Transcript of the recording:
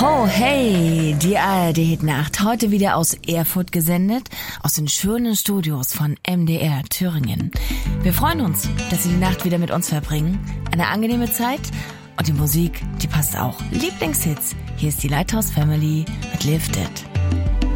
Ho, hey, die ARD-Nacht, heute wieder aus Erfurt gesendet, aus den schönen Studios von MDR Thüringen. Wir freuen uns, dass Sie die Nacht wieder mit uns verbringen. Eine angenehme Zeit und die Musik, die passt auch. Lieblingshits, hier ist die Lighthouse Family mit Lifted.